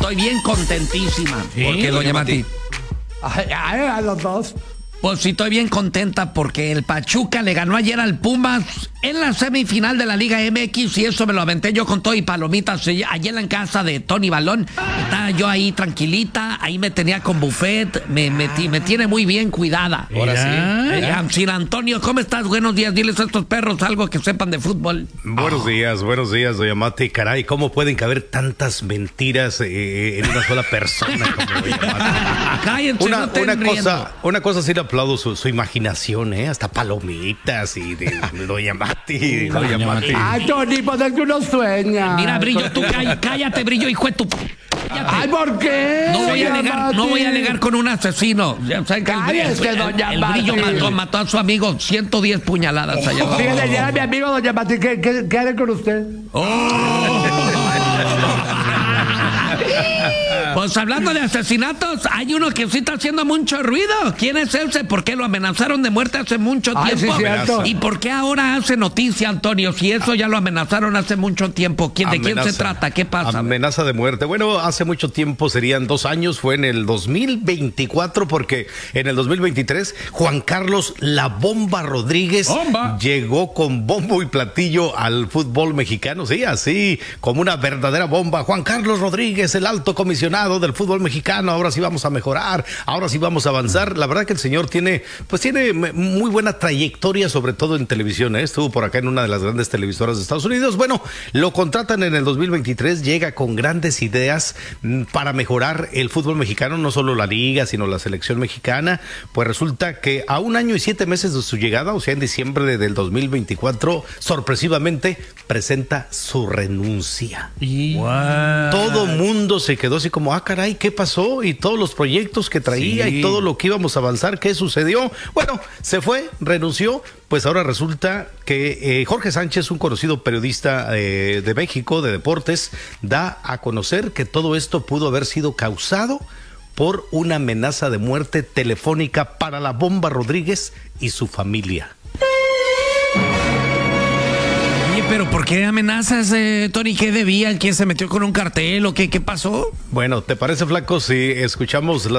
estoy bien contentísima. ¿Sí? ¿Por qué, doña Mati? A los dos. Pues sí, estoy bien contenta porque el Pachuca le ganó ayer al Pumas en la semifinal de la Liga MX y eso me lo aventé yo con todo y palomitas ayer en casa de Tony Balón. Estaba yo ahí tranquilita, ahí me tenía con buffet, me tiene muy bien cuidada. Ahora sí. Sin Antonio, ¿cómo estás? Buenos días, diles a estos perros algo que sepan de fútbol. Buenos días, doña Mati. Caray, ¿cómo pueden caber tantas mentiras en una sola persona como doña Mati? Cállense, no estén riendo. Una cosa sí le aplaudo su imaginación, hasta palomitas y de doña Mati. Doña Mati. Ay, Tony, pues es que uno sueña. Mira, Brillo, tú cállate, Brillo, hijo de tu... Cállate. Ay, ¿por qué? No voy a alegar con un asesino. O sea, que el Brillo mató a su amigo 110 puñaladas allá abajo. Fíjate, ya era mi amigo, doña Mati. ¿Qué haré con usted? Pues hablando de asesinatos, hay uno que sí está haciendo mucho ruido. ¿Quién es ese? ¿Por qué lo amenazaron de muerte hace mucho tiempo? Sí, cierto. ¿Y por qué ahora hace noticia, Antonio? Si eso ya lo amenazaron hace mucho tiempo. ¿De quién se trata? ¿Qué pasa? Amenaza de muerte. Bueno, hace mucho tiempo, serían 2 años, fue en el 2024, porque en el 2023 Juan Carlos La Bomba Rodríguez llegó con bombo y platillo al fútbol mexicano. Sí, así como una verdadera bomba. Juan Carlos Rodríguez, el alto comisionado del fútbol mexicano. Ahora sí vamos a mejorar, ahora sí vamos a avanzar. La verdad que el señor tiene muy buena trayectoria, sobre todo en televisión. Estuvo por acá en una de las grandes televisoras de Estados Unidos. Bueno, lo contratan en el 2023, llega con grandes ideas para mejorar el fútbol mexicano, no solo la liga, sino la selección mexicana. Pues resulta que a 1 año y 7 meses de su llegada, o sea, en diciembre del 2024, sorpresivamente presenta su renuncia. Todo mundo se quedó así como, caray, ¿qué pasó? Y todos los proyectos que traía y todo lo que íbamos a avanzar, ¿qué sucedió? Bueno, se fue, renunció. Pues ahora resulta que Jorge Sánchez, un conocido periodista de México, de deportes, da a conocer que todo esto pudo haber sido causado por una amenaza de muerte telefónica para La Bomba Rodríguez y su familia. ¿Pero por qué amenazas, Tony? ¿Qué debía? ¿Quién se metió con un cartel o qué pasó? Bueno, ¿te parece, flaco, si escuchamos la